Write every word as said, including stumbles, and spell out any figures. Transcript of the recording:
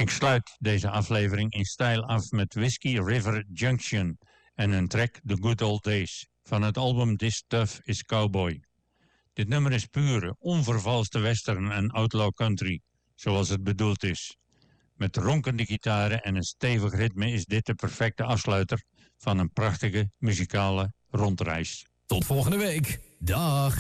Ik sluit deze aflevering in stijl af met Whiskey River Junction en een track The Good Old Days van het album This Tough is Cowboy. Dit nummer is pure, onvervalste western en outlaw country, zoals het bedoeld is. Met ronkende gitaren en een stevig ritme is dit de perfecte afsluiter van een prachtige muzikale rondreis. Tot volgende week. Dag.